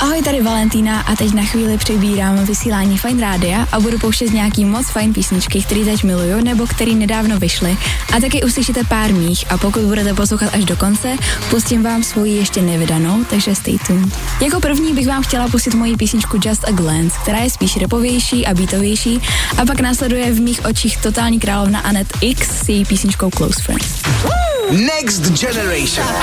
Ahoj, tady Valentína a teď na chvíli přebírám vysílání Fajn rádia a budu pouštět nějaký moc fajn písničky, který teď miluju nebo který nedávno vyšly. A taky uslyšíte pár mých a pokud budete poslouchat až do konce, pustím vám svoji ještě nevydanou, takže stay tuned. Jako první bych vám chtěla pustit moji písničku Just a Glance, která je spíš rapovější a beatovější a pak následuje v mých očích totální královna Annette X s její písničkou Close Friends. Next Generation.